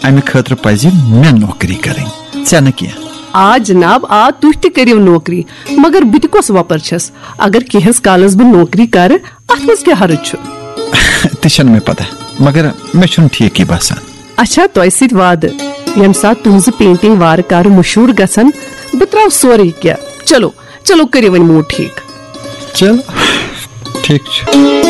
امہ خاطر پزِ مےٚ نوکری کرٕنۍ ژےٚ نہٕ کینٛہہ. آ جناب آ تُہۍ تہِ کٔرِو نوکری مگر بہٕ تہِ کۄس وۄپر چھس اگر کینٛہس کالس بہٕ نوکری کرٕ اتھ منٛز کیٛاہ حرج چھُ. تہِ چھنہٕ مےٚ پتہ مگر مےٚ چھُنہٕ ٹھیٖکٕے باسان. اچھا تۄہہِ سۭتۍ وعدٕ ییٚمہِ ساتہٕ تُہنٛزٕ پینٹنگ وارٕ کارٕ مشہوٗر گژھن بہٕ تراو سورُے کینٛہہ. چلو چلو کٔرِو وۄنۍ موٗڈ ٹھیٖک. چل ٹھیک چھُ.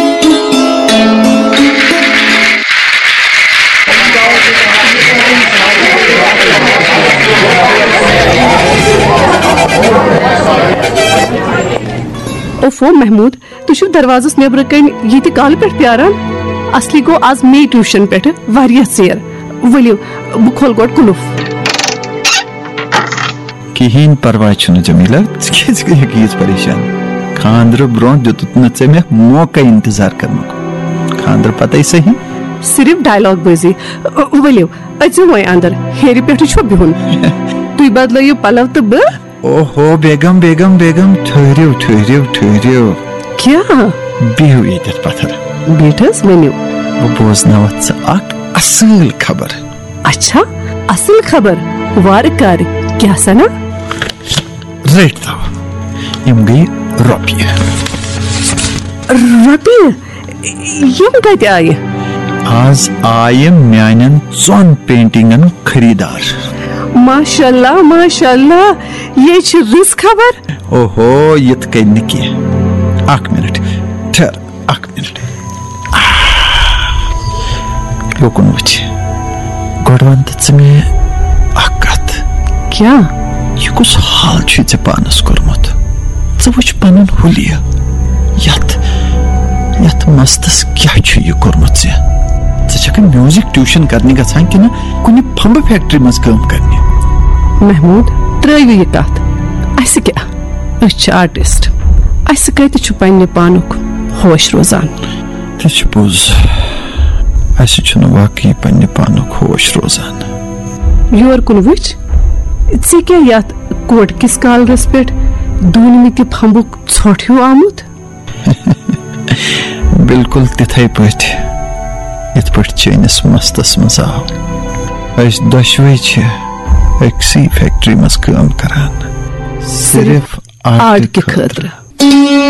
اوفو محمود تُہۍ چھِو دروازس نیبرٕ کنۍ ییٚتہِ کالہٕ پٮ۪ٹھ پیاران. اصلی گوٚو آز مے ٹیوٗشن پٮ۪ٹھٕ واریاہ ژیر. ؤلِو بہٕ کھولہٕ گۄڈٕ قُلُف. کہیٖنۍ پرواے چھُنہٕ جمیٖلا ژٕ کیازِ گٔیکھ ییٖژ پریشان. خاندرٕ برونٛہہ دِتُتھ نہٕ ژےٚ مےٚ موقعہٕ انتظار کرنُک. خاندرٕ پتے صحیح صرف ڈایلاگ بٲزی. ؤلِو أژِو وۄنۍ اندر ہیرِ پٮ۪ٹھٕے چھُ بِہُن. تُہۍ بدلٲیِو پلو تہٕ بہٕ. اوہو بیگم بیگم بیگم ٹھہرِو ٹھہرِو ٹھہرِو. کیٛاہ بِہِو ییٚتٮ۪تھ پتھر. بیٹھ حظ ؤنِو. بہٕ بوزناوتھ ژٕ اکھ اصل خبر. اچھا اصل خبر وارٕ کارٕ کیٛاہ سنا. رٔٹۍ تو یِم گٔیہِ رۄپیہِ. رۄپیہِ یِم کتہِ آیہِ. آز آیہِ میانٮ۪ن 2 پینٹنگن خریدار. ماشاء اللہ ماشاء اللہ یہ چھِ رٕژ خبر. اوہو یِتھ کٔنۍ نہٕ کینٛہہ. اکھ مِنٹ ٹھہر اکھ مِنٹ. یوکُن وٕچھ گۄڈٕ وَن تہٕ ژٕ مےٚ اکھ کتھ. کیٛاہ یہِ کُس حال چھُے ژےٚ پانس کوٚرمُت. ژٕ وٕچھ پنُن حُلیہِ یتھ مستس کیٛاہ چھُ یہِ کوٚرمُت ژےٚ. ژٕ چھکھا میوٗزک ٹیوٗشن کرنہِ گژھان کِنہٕ کُنہِ پھمبہٕ فیکٹری منٛز کٲم کرنہِ. محمود ترٲیِو یہِ کتھ. اسہِ کیٛاہ أسۍ چھِ آرٹسٹ اسہِ کتہِ چھُ پننہِ پانُک ہوش روزان. تہِ چھُ پوٚز اسہِ چھُنہٕ واقعی پننہِ پانُک ہوش روزان. یور کُن وٕچھ ژےٚ کیٛاہ یتھ کوٹ کِس کالرس پٮ۪ٹھ دوٗنمٕتہِ پھمبُک ژھۄٹھ ہیوٗ آمُت. بالکل تِتھے پٲٹھۍ یِتھ پٲٹھۍ چٲنِس مستس منٛز آو. أسۍ دۄشوے چھِ أکسٕے فیکٹری منٛز کٲم کران صرف آرٹ کہِ خٲطرٕ.